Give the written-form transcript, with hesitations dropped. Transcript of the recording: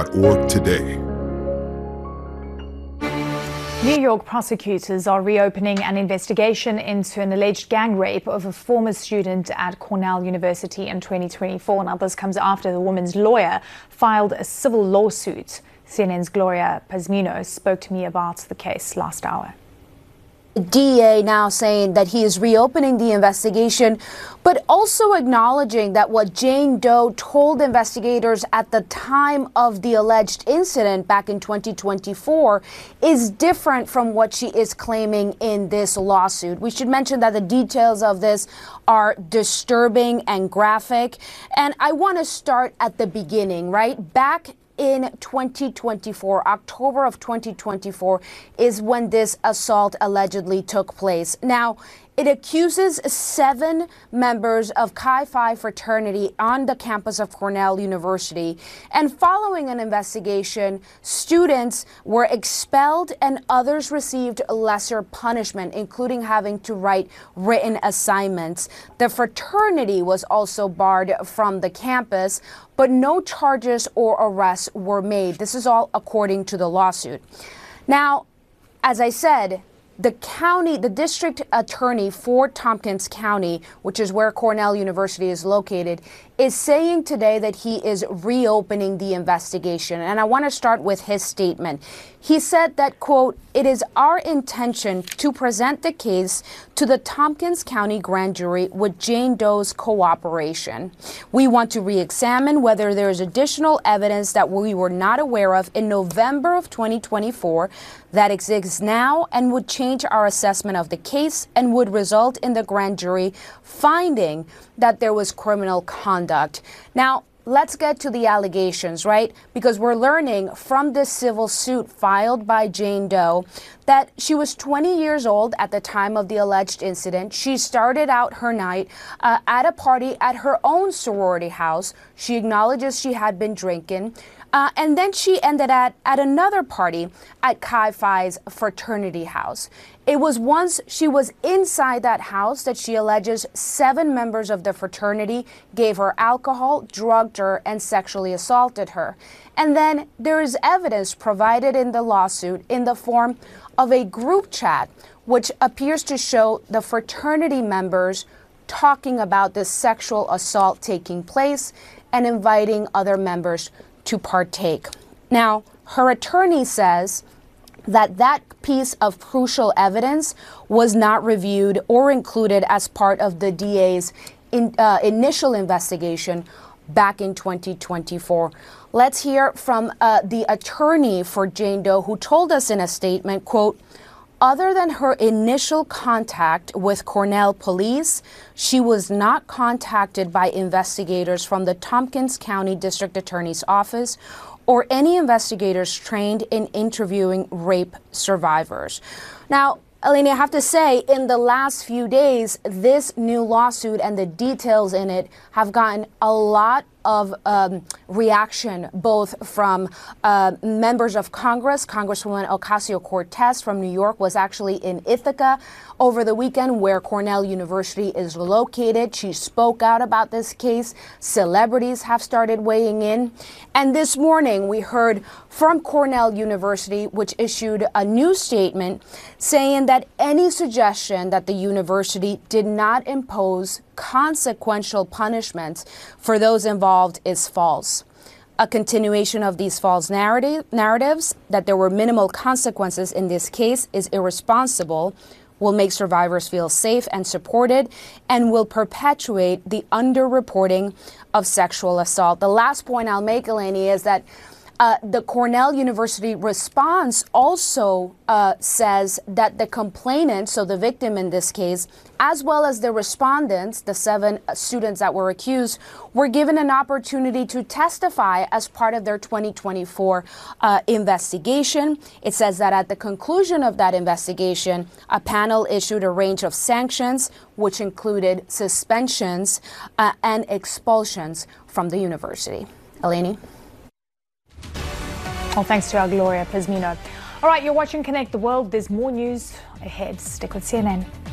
cnn.org today. New York prosecutors are reopening an investigation into an alleged gang rape of a former student at Cornell University in 2024. Now, this comes after the woman's lawyer filed a civil lawsuit. CNN's Gloria Pazmino spoke to me about the case last hour. The DA now saying that he is reopening the investigation, but also acknowledging that what Jane Doe told investigators at the time of the alleged incident back in 2024 is different from what she is claiming in this lawsuit. We should mention that the details of this are disturbing and graphic. And I want to start at the beginning, right? Back in 2024, October of 2024, is when this assault allegedly took place. Now, it accuses 7 members of Chi Phi fraternity on the campus of Cornell University. And following an investigation, students were expelled and others received lesser punishment, including having to write written assignments. The fraternity was also barred from the campus, but no charges or arrests were made. This is all according to the lawsuit. Now, as I said, the district attorney for Tompkins County, which is where Cornell University is located, is saying today that he is reopening the investigation. And I want to start with his statement. He said that, quote, "It is our intention to present the case to the Tompkins County grand jury with Jane Doe's cooperation. We want to re-examine whether there is additional evidence that we were not aware of in November of 2024 that exists now and would change our assessment of the case and would result in the grand jury finding that there was criminal conduct." Now, let's get to the allegations, right? Because we're learning from this civil suit filed by Jane Doe that she was 20 years old at the time of the alleged incident. She started out her night at a party at her own sorority house. She acknowledges she had been drinking. And then she ended at another party at Chi Phi's fraternity house. It was once she was inside that house that she alleges 7 members of the fraternity gave her alcohol, drugged her, and sexually assaulted her. And then there is evidence provided in the lawsuit in the form of a group chat, which appears to show the fraternity members talking about this sexual assault taking place and inviting other members to partake. Now, her attorney says that that piece of crucial evidence was not reviewed or included as part of the DA's initial investigation back in 2024. Let's hear from the attorney for Jane Doe, who told us in a statement, quote, "Other than her initial contact with Cornell police, she was not contacted by investigators from the Tompkins County District Attorney's Office or any investigators trained in interviewing rape survivors." Now, Eleni, I have to say, in the last few days, this new lawsuit and the details in it have gotten a lot of reaction, both from members of Congress. Congresswoman Ocasio-Cortez from New York was actually in Ithaca over the weekend, where Cornell University is located. She spoke out about this case. Celebrities have started weighing in. And this morning, we heard from Cornell University, which issued a new statement saying that any suggestion that the university did not impose consequential punishments for those involved is false. A continuation of these false narratives that there were minimal consequences in this case is irresponsible, will make survivors feel safe and supported, and will perpetuate the underreporting of sexual assault. The last point I'll make, Eleni, is that the Cornell University response also says that the complainant, so the victim in this case, as well as the respondents, the 7 students that were accused, were given an opportunity to testify as part of their 2024 investigation. It says that at the conclusion of that investigation, a panel issued a range of sanctions, which included suspensions and expulsions from the university. Eleni? Well, thanks to our Gloria Pazmino. All right, you're watching Connect the World. There's more news ahead. Stick with CNN.